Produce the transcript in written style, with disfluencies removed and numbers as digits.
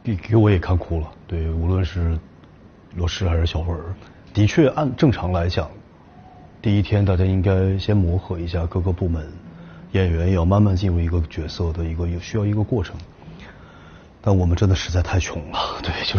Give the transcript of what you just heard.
给我也看哭了。对，无论是罗诗还是小文，的确按正常来讲，第一天大家应该先磨合一下各个部门，演员也要慢慢进入一个角色的需要一个过程。但我们真的实在太穷了，对，就是。